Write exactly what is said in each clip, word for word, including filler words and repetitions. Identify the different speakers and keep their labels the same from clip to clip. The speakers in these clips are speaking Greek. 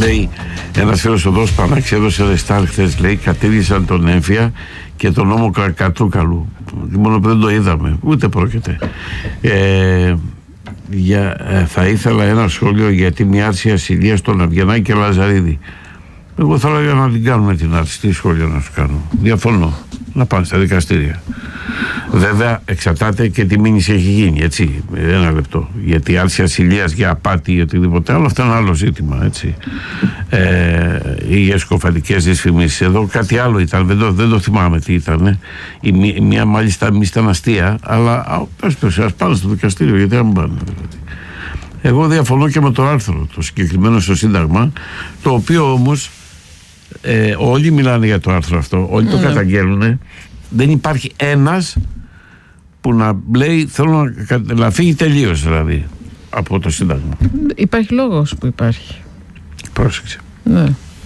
Speaker 1: Λέει ένας φίλος οδός Πανάξι έδωσε ρεστάρ χθες, λέει, κατήργησαν τον έμφυα και τον νόμο Κατρούκαλου. Μόνο που δεν το είδαμε, ούτε πρόκειται. Ε, για, ε, θα ήθελα ένα σχόλιο για τη μια άρση ασυλίας στον Αυγενάκη και Λαζαρίδη. Εγώ θα έλεγα να την κάνουμε την άρση. Τι σχόλιο να σου κάνω? Διαφωνώ. Να πάνε στα δικαστήρια. Βέβαια, εξαρτάται και τι μήνυση έχει γίνει, έτσι. Ένα λεπτό. Γιατί άρση ασυλίας για απάτη ή οτιδήποτε άλλο, αυτό είναι άλλο ζήτημα, έτσι. Ε, ή για σκοφαντικές δυσφημίσεις. Εδώ κάτι άλλο ήταν, δεν το, δεν το θυμάμαι τι ήταν. Η μία, μία μάλιστα μη ήταν αστεία, αλλά ας πάνε στο δικαστήριο, γιατί δεν πάνε. Εγώ διαφωνώ και με το άρθρο, το συγκεκριμένο στο Σύνταγμα, το οποίο όμως ε, όλοι μιλάνε για το άρθρο αυτό, όλοι το mm. καταγγέλνουν. Δεν υπάρχει ένας που να λέει θέλω να, να φύγει τελείως, δηλαδή, από το Σύνταγμα. Υπάρχει λόγος που υπάρχει. Πρόσεξε. Ναι.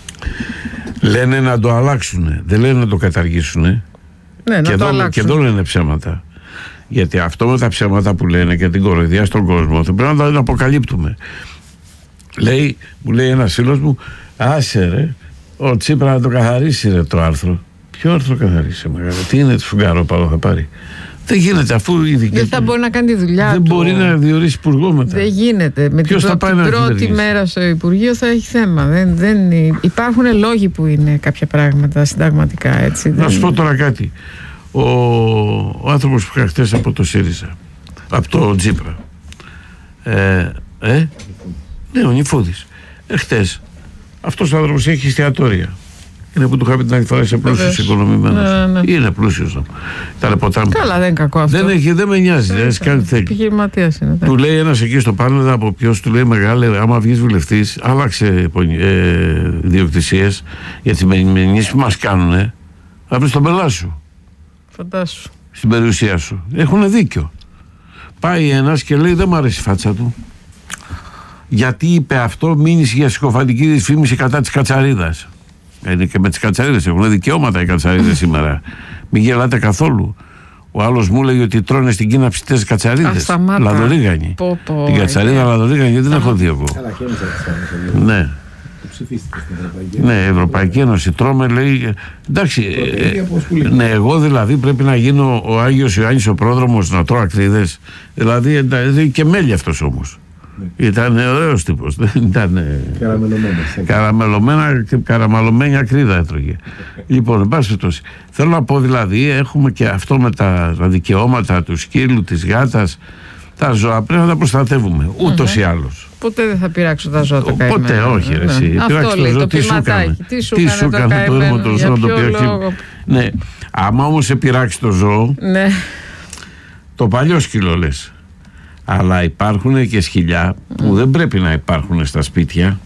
Speaker 1: Λένε να το αλλάξουν, δεν λένε να το καταργήσουν. Ναι, και, να εδώ, το αλλάξουν. Και εδώ λένε ψέματα. Γιατί αυτό με τα ψέματα που λένε και την κοροϊδία στον κόσμο θα πρέπει να τα αποκαλύπτουμε. Λέει, μου λέει ένας φίλος μου, άσε ρε, ο Τσίπρα να το καθαρίσει ρε το άρθρο. Ποιο άρθρο καθαρίσει, μεγάλο? Τι είναι το φουγκαρόπαλο θα πάρει? Δεν γίνεται, αφού η δική δεν θα μπορεί να κάνει τη δουλειά δεν του. Δεν μπορεί να διορίσει υπουργό μετά. Δεν γίνεται. Με Ποιος την, πρώτη, την πρώτη μέρα στο Υπουργείο θα έχει θέμα. Δεν, δεν, υπάρχουν λόγοι που είναι κάποια πράγματα συνταγματικά, έτσι. Να σου πω τώρα κάτι. Ο, ο άνθρωπος που είχα χτες από το ΣΥΡΙΖΑ, από το Τσίπρα, ε, ε, ναι, ο Νηφούδης, ε, χτες, αυτός ο άνθρωπος έχει εστιατόρια. Είναι που του είχα πει την άλλη φορά, είσαι πλούσιος οικονομημένος. Ναι, ναι. Είναι πλούσιος. Ήταν ποτάμι. Καλά, δεν είναι κακό αυτό. Δεν, έχει, δεν με νοιάζει, δεν έχει κάνει θέλει. Επιχειρηματίας είναι. Του λέει ένας εκεί στο πάνελ από ποιος, του λέει μεγάλε, άμα βγεις βουλευτής, άλλαξε ε, διοκτησίες για τις μηνύσεις που μας κάνουνε, θα βρεις τον πελά σου. Φαντάσου. Στην περιουσία σου. Έχουν δίκιο. Πάει ένας και λέει δεν μου αρέσει η φάτσα του. Γιατί είπε αυτό μήνυση για συκοφαντική δυσφήμιση κατά της Κατσαρίδας. Είναι και με τις Κατσαρίδες. Έχουν δικαιώματα οι Κατσαρίδες σήμερα. Μην γελάτε καθόλου. Ο άλλος μου λέει ότι τρώνε στην Κίνα ψητές Κατσαρίδες. Λαδορίγανοι. Πω, πω, την Κατσαρίδα Λαδορίγανοι δεν την έχω δει εγώ. Ναι. Ψηφίστηκε στην Ευρωπαϊκή Ένωση. Ναι, Ευρωπαϊκή Ένωση. Τρώμε, λέει. Εντάξει. Ε, ναι, εγώ δηλαδή πρέπει να γίνω ο Άγιος Ιωάννης ο πρόδρομος να τρώω ακρίδες. Δηλαδή, δηλαδή και μέλι αυτός όμως. Ναι. Ήταν ωραίος τύπος. Δεν ήταν. Καραμελωμένα. Καραμαλωμένη ακρίδα έτρωγε. Λοιπόν, εν πάση περιπτώσει. Θέλω να πω δηλαδή, έχουμε και αυτό με τα, τα δικαιώματα του σκύλου, της γάτας. Τα ζώα πρέπει να τα προστατεύουμε. Ούτως mm-hmm. ή άλλως. Ποτέ δεν θα πειράξω τα ζώα τα καημένα. Ποτέ, όχι, ρε, εσύ. Ναι. Αυτό λέει, το ποιηματάκι. Τι σου έκανε το καημένο, το ζώο, το οποίο. Ναι. Άμα όμως σε πειράξει το ζώο, ναι. το παλιό σκύλο λες. Αλλά υπάρχουν και σκυλιά που mm. δεν πρέπει να υπάρχουν στα σπίτια.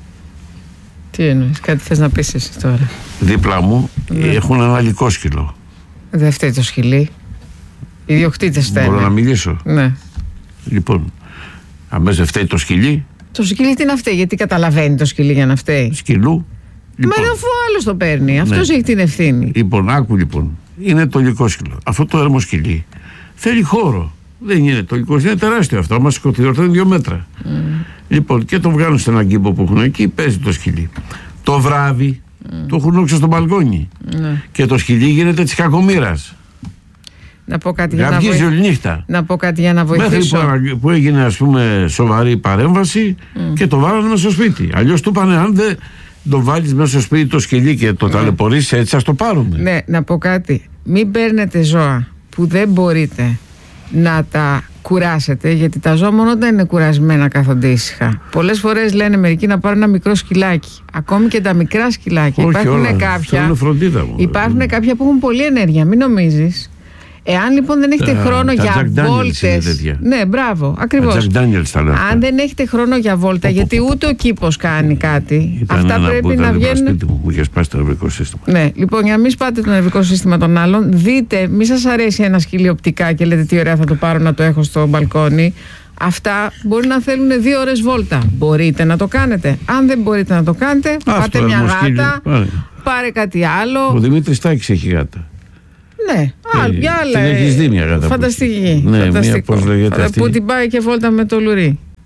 Speaker 1: Τι εννοείς, κάτι θες να πεις εσύ τώρα? Δίπλα μου ναι. έχουν ένα λυκόσκυλο. Δεν φταίει το σκυλί. Οι ιδιοκτήτες φταίνε. Μπορώ να μιλήσω? Ναι. Λοιπόν, αμέσως δεν φταίει το σκυλί. Το σκυλί τι να φταίει, γιατί καταλαβαίνει το σκυλί για να φταίει? Σκυλού. Λοιπόν. Μα αφού ο άλλος το παίρνει, αυτός ναι. έχει την ευθύνη. Λοιπόν, άκου λοιπόν. Είναι το λυκόσκυλο. Αυτό το έρμο σκυλί θέλει χώρο. Δεν είναι το λυκόσκυλο, είναι τεράστιο αυτό. Άμα σηκωθεί, είναι δύο μέτρα. Mm. Λοιπόν, και το βγάλουν σε έναν κήπο που έχουν εκεί, παίζει το σκυλί. Το βράδυ mm. το έχουν όξω στο μπαλκόνι. Mm. Και το σκυλί γίνεται της κακομοίρας. Να πω κάτι για να, βοηθ... να πω κάτι για να βοηθήσω. Μέχρι που έγινε ας πούμε σοβαρή παρέμβαση mm. και το βάλανε μέσα στο σπίτι. Αλλιώς του είπανε αν δεν το βάλεις μέσα στο σπίτι το σκυλί και το mm. ταλαιπωρήσεις έτσι ας το πάρουμε. Ναι, να πω κάτι. Μην παίρνετε ζώα που δεν μπορείτε να τα κουράσετε, γιατί τα ζώα μόνο όταν είναι κουρασμένα κάθονται ήσυχα. Πολλές φορές λένε μερικοί να πάρουν ένα μικρό σκυλάκι. Ακόμη και τα μικρά σκυλάκια. Όχι υπάρχουν όλα. Κάποια, μου, υπάρχουν κάποια που έχουν πολλή ενέργεια. Μην νομίζεις. Εάν λοιπόν δεν έχετε τα, χρόνο τα για βόλτες. Ναι, μπράβο, ακριβώς. Αν δεν έχετε χρόνο για βόλτα, ο, γιατί ο, ούτε ο κήπος κάνει κάτι. Ήταν αυτά ένα πρέπει να βγαίνουν. Σπίτι μου, μου είχε σπάσει το νευρικό σύστημα. Ναι, λοιπόν, για να μην σπάτε το νευρικό σύστημα των άλλων, δείτε, μη σας αρέσει ένα σκυλί οπτικά και λέτε τι ωραία θα το πάρω να το έχω στο μπαλκόνι. Αυτά μπορεί να θέλουν δύο ώρες βόλτα. Μπορείτε να το κάνετε. Αν δεν μπορείτε να το κάνετε, αυτό, πάτε μια γάτα, πάρε. πάρε κάτι άλλο. Ο Δημήτρης Τάκης έχει γάτα. Ναι, άλλη, για άλλα. Την έχεις δει μια γάτα. Φανταστική. Ναι, μία πώς λέγεται αυτή. Που την πάει και βόλτα με το λουρί.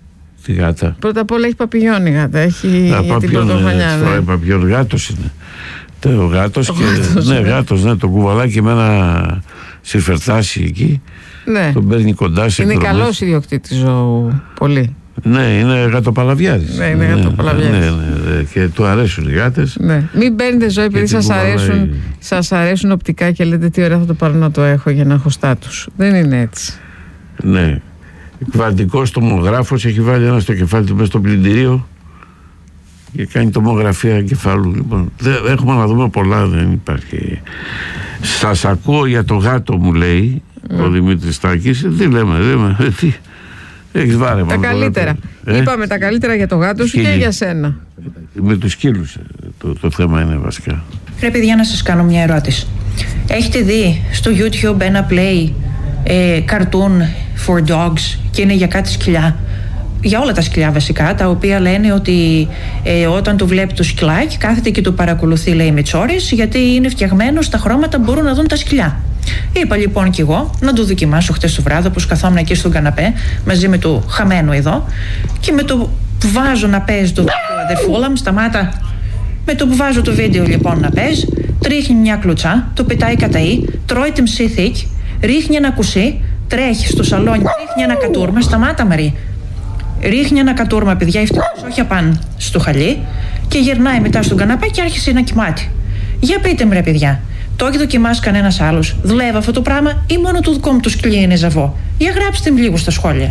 Speaker 1: τη γάτα.
Speaker 2: Πρώτα απ' όλα έχει παπηγιόν η γάτα. Έχει
Speaker 1: Α,
Speaker 2: για την πρωτοχρονιά.
Speaker 1: Ναι. Παπηγιόν, γάτος είναι. Το γάτος, και,
Speaker 2: γάτος,
Speaker 1: ναι,
Speaker 2: ναι.
Speaker 1: γάτος, ναι, το κουβαλάκι με ένα συρφερτάσι εκεί.
Speaker 2: Ναι.
Speaker 1: Τον παίρνει κοντά σε
Speaker 2: είναι
Speaker 1: εκδρομές.
Speaker 2: καλός ιδιοκτήτης ζώου. Πολύ.
Speaker 1: Ναι, είναι γατοπαλαβιάρης.
Speaker 2: Ναι, είναι γατοπαλαβιάρης.
Speaker 1: Ναι, ναι, ναι, και του αρέσουν οι γάτες.
Speaker 2: Ναι. Μην παίρνετε ζώα επειδή σας αρέσουν, σας αρέσουν οπτικά και λέτε τι ωραία θα το πάρω να το έχω για να έχω στάτους. Δεν είναι έτσι.
Speaker 1: Ναι. Κβαντικός τομογράφος έχει βάλει ένα στο κεφάλι του μέσα στο πλυντηρίο και κάνει τομογραφία κεφάλου. Λοιπόν, δεν, έχουμε να δούμε πολλά, δεν υπάρχει. Σας ακούω για το γάτο, μου λέει mm. ο Δημήτρης Στάκης. Τι λέμε, λέμε, τι. Έχεις βάρεμα.
Speaker 2: Τα καλύτερα.
Speaker 1: Ε?
Speaker 2: Είπαμε τα καλύτερα για το γάτο σου και για σένα.
Speaker 1: Με τους σκύλους το, το θέμα είναι βασικά.
Speaker 3: Ρε παιδιά, να σας κάνω μια ερώτηση. Έχετε δει στο YouTube ένα play ε, cartoon for dogs και είναι για κάτι σκυλιά? Για όλα τα σκυλιά βασικά, τα οποία λένε ότι ε, όταν το βλέπει το σκυλάκι κάθεται και το παρακολουθεί, λέει, με τσόρες, γιατί είναι φτιαγμένο στα χρώματα που μπορούν να δουν τα σκυλιά. Είπα λοιπόν κι εγώ να το δοκιμάσω χτες το βράδυ, όπως καθόμουν εκεί στον καναπέ μαζί με το χαμένο εδώ, και με το που βάζω να παίζει το αδερφούλα μου, σταμάτα. Με το που βάζω το βίντεο λοιπόν να παίζει, τρίχνει μια κλουτσά, το πετάει καταή, τρώει την ψήθηκ, ρίχνει ένα κουσί, τρέχει στο σαλόνι, ρίχνει ένα κατούρμα, σταμάτα Μαρή. Ρίχνει ένα κατούρμα, παιδιά, ευτυχώς όχι απάνω στο χαλί, και γυρνάει μετά στον καναπέ και άρχισε να κοιμάται. Για πείτε μου, ρε παιδιά, το έχει δοκιμάσει κανένας άλλος? Δουλεύει αυτό το πράγμα ή μόνο το δικό μου το σκυλί είναι ζαβό? Για γράψτε μου λίγο στα σχόλια.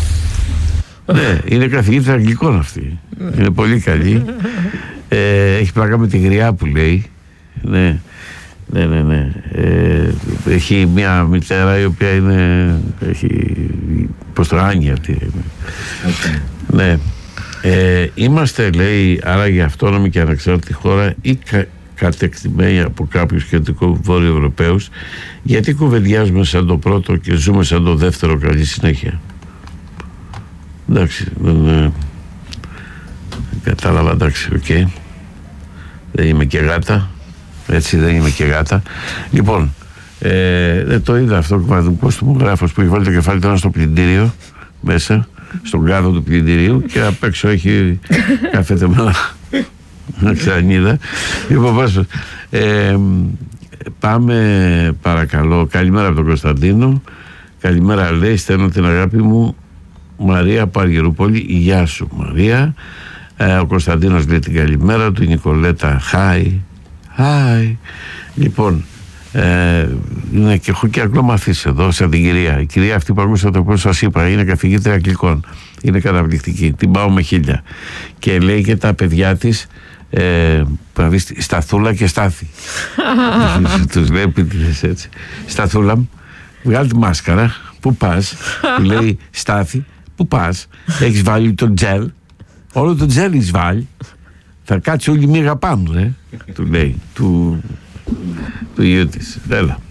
Speaker 1: Ναι, είναι καθηγήτρια αγγλικών αυτή. Είναι πολύ καλή. Ε, έχει πλάκα με τη γριά που λέει. Ναι, ναι, ναι. ναι. Ε, έχει μια μητέρα η οποία είναι. Έχει. Πώς το Άνια αυτή. Okay. Ναι. Ε, είμαστε, λέει, άραγε αυτόνομη και ανεξάρτητη χώρα ή κα, κατεκτημένη από κάποιους κεντρικό-βόρειο Ευρωπαίους, γιατί κουβεντιάζουμε σαν το πρώτο και ζούμε σαν το δεύτερο καλή συνέχεια? Εντάξει, δεν ε, κατάλαβα, εντάξει, οκ. Okay. Δεν είμαι και γάτα, έτσι, δεν είμαι και γάτα. Λοιπόν, ε, δεν το είδα αυτό κβαντικός τομογράφος που έχει βάλει το κεφάλι τώρα στο πλυντήριο μέσα, στον κάδο του πλυντηρίου, και απ' έξω έχει κάθεται με ένα ξανίδα. Λοιπόν, πάσω. Ε, πάμε παρακαλώ. Καλημέρα από τον Κωνσταντίνο. Καλημέρα, λέει, στέλνω την αγάπη μου Μαρία από Αργυρούπολη. Γεια σου, Μαρία. Ε, ο Κωνσταντίνος λέει την καλημέρα του. Η Νικολέτα, hi. Hi. Λοιπόν, ε, είναι και έχω και αγγλομαθής εδώ, σαν την κυρία. Η κυρία αυτή που ακούσατε, όπως σας είπα, είναι καθηγήτρια αγγλικών. Είναι καταπληκτική. Την πάω με χίλια. Και λέει και τα παιδιά της, ε, Σταθούλα και Στάθη. Τους λέει επίτηδες έτσι. Σταθούλα μου, βγάλει τη μάσκαρα. Πού πας? Του λέει Στάθη, πού πας? Έχεις βάλει το τζέλ? Όλο το τζέλ έχεις βάλει? Θα κάτσει όλη μία αγαπά μου, ρε. Του λέει, του, του γιού της. Έλα.